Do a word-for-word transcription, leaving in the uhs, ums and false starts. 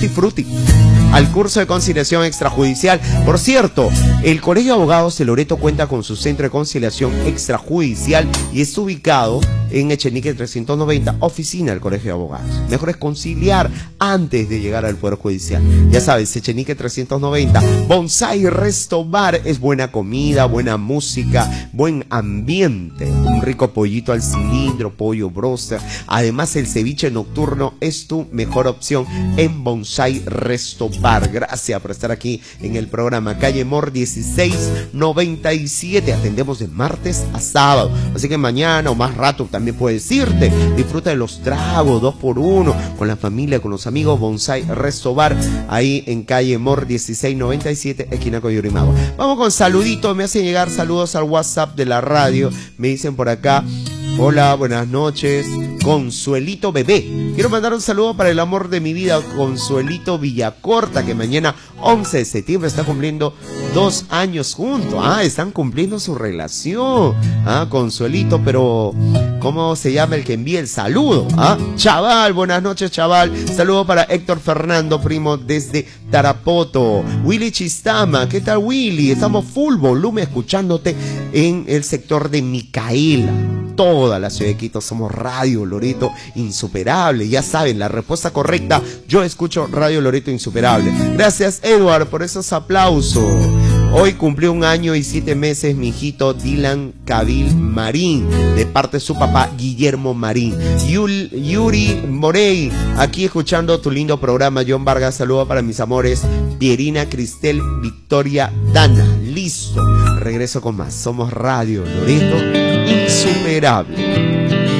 Tutti Frutti al curso de conciliación extrajudicial. Por cierto, el Colegio de Abogados de Loreto cuenta con su centro de conciliación extrajudicial y está ubicado en Echenique trescientos noventa, oficina del Colegio de Abogados. Mejor es conciliar antes de llegar al Poder Judicial. Ya sabes, Echenique trescientos noventa, Bonsai Resto Bar, es buena comida, buena música, buen ambiente, un rico pollito al cilindro, pollo broster. Además, el ceviche nocturno es tu mejor opción en Bonsai Resto Bar. Gracias por estar aquí en el programa. Calle Mor dieciséis noventa y siete, atendemos de martes a sábado, así que mañana o más rato también puedes irte. Disfruta de los tragos dos por uno con la familia, con los amigos. Bonsai Resto Bar, ahí en calle Mor dieciséis noventa y siete, esquina Coyurimago. Vamos con saluditos, me hacen llegar saludos al WhatsApp de la radio. Me dicen por acá: hola, buenas noches, Consuelito Bebé. Quiero mandar un saludo para el amor de mi vida, Consuelito Villacorta, que mañana once de septiembre está cumpliendo dos años juntos. Ah, están cumpliendo su relación. Ah, Consuelito, pero ¿cómo se llama el que envía el saludo? Ah, Chaval, buenas noches, Chaval. Saludo para Héctor Fernando, primo, desde Tarapoto. Willy Chistama, ¿qué tal, Willy? Estamos full volumen escuchándote en el sector de Micaela. Toda la ciudad de Quito somos Radio Loreto Insuperable. Ya saben, la respuesta correcta: yo escucho Radio Loreto Insuperable. Gracias, Edward, por esos aplausos. Hoy cumplió un año y siete meses mi hijito Dylan Cabil Marín, de parte de su papá Guillermo Marín. Yul, Yuri Morey, aquí escuchando tu lindo programa. John Vargas, saludo para mis amores Pierina, Cristel, Victoria, Dana. Listo, regreso con más. Somos Radio Loreto Insuperable.